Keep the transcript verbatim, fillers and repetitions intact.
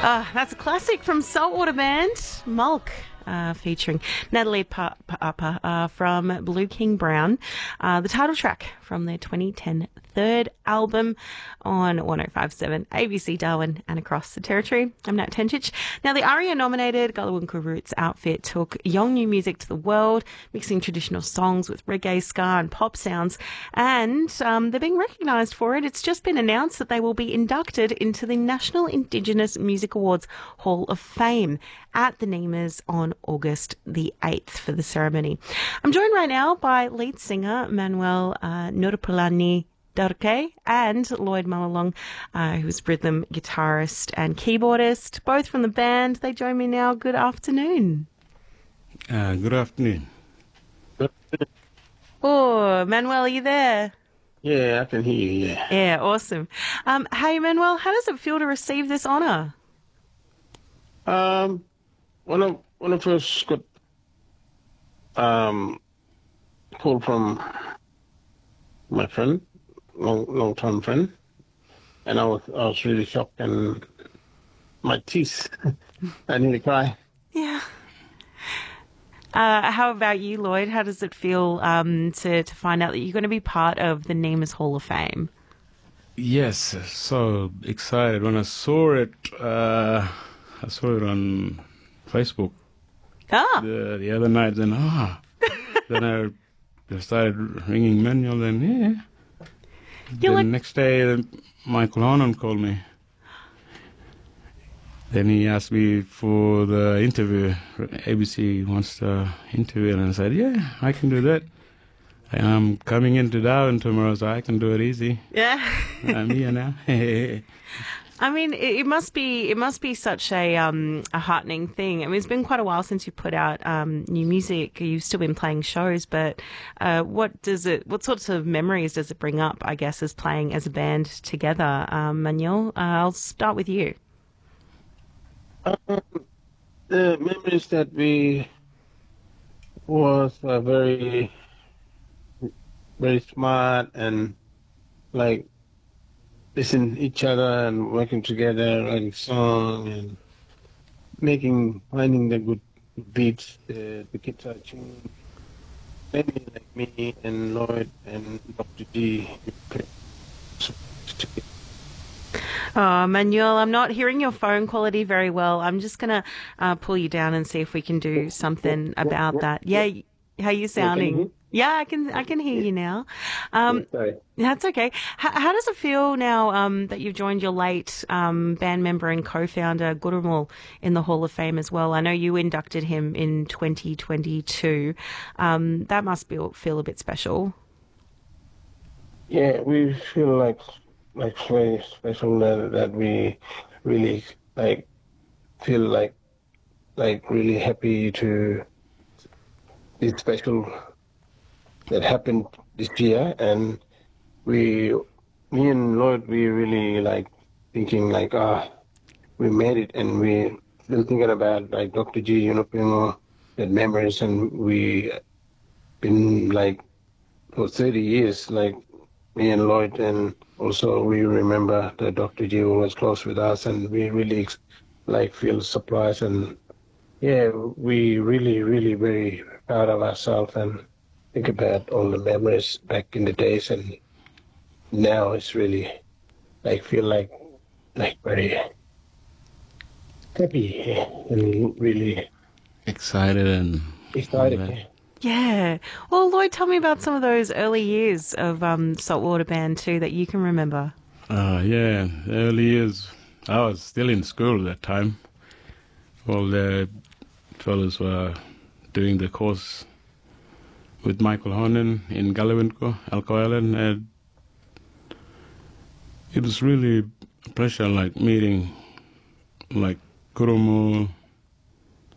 Uh, that's a classic from Saltwater Band, Mulk. Uh, featuring Natalie Papa uh, from Blue King Brown, uh, the title track from their twenty ten third album on one oh five point seven A B C Darwin and across the territory. I'm Nat Tencic. Now, the ARIA-nominated Gulawinka Roots outfit took young new music to the world, mixing traditional songs with reggae, ska and pop sounds, and um, they're being recognised for it. It's just been announced that they will be inducted into the National Indigenous Music Awards Hall of Fame at the Nemas on August the eighth for the ceremony. I'm joined right now by lead singer Manuel uh, Nurpulani Darke and Lloyd Malalong, uh, who's rhythm guitarist and keyboardist, both from the band. They join me now. Good afternoon. Uh, good afternoon. Oh, Manuel, are you there? Yeah, I can hear you, yeah. Yeah, awesome. Um, hey, Manuel, how does it feel to receive this honour? Um, when I, when I first got um, called from my friend, long long time friend, and I was I was really shocked and my teeth, I nearly cry. Yeah. Uh, how about you, Lloyd? How does it feel um, to to find out that you're going to be part of the Nemas Hall of Fame? Yes, so excited when I saw it. Uh, I saw it on Facebook Ah. the, the other night. Then ah, then I started ringing Manuel. Then yeah. You're the like... next day, Michael Honan called me. Then he asked me for the interview. A B C wants to interview, and I said, yeah, I can do that. I'm coming into Darwin tomorrow, so I can do it easy. Yeah. I'm here now. I mean, it, it must be it must be such a um a heartening thing. I mean, it's been quite a while since you put out um new music. You've still been playing shows, but uh, what does it? What sorts of memories does it bring up? I guess as playing as a band together, um, Manuel. Uh, I'll start with you. Um, the memories that we was uh, very, very smart and like listen each other and working together, writing song and making finding the good beats, the, the guitar tune. Maybe like me and Lloyd and Doctor G. Oh, Manuel, I'm not hearing your phone quality very well. I'm just going to uh, pull you down and see if we can do something about that. Yeah, how are you sounding? Yeah, I can I can hear you now. Um, Sorry. That's okay. How, how does it feel now um, that you've joined your late um, band member and co-founder, Gurumul, in the Hall of Fame as well? I know you inducted him in twenty twenty-two. Um, that must be, feel a bit special. Yeah, we feel like like very special that, that we really like feel like like really happy to be special that happened this year, and we me and Lloyd we really like thinking like ah we made it, and we still thinking about like Doctor G, you know, Pimo, that memories, and we been like for thirty years like me and Lloyd, and also we remember that Doctor G was close with us, and we really like feel surprised, and yeah, we really, really very proud of ourselves and think about all the memories back in the days, and now it's really like feel like like very happy and really excited and excited. Yeah. Well, Lloyd, tell me about some of those early years of um, Saltwater Band too that you can remember. Uh, yeah, the early years. I was still in school at that time. All the fellas were doing the course with Michael Honan in Gulawinka, Elcho Island. And it was really a pleasure, like meeting like Gurumul,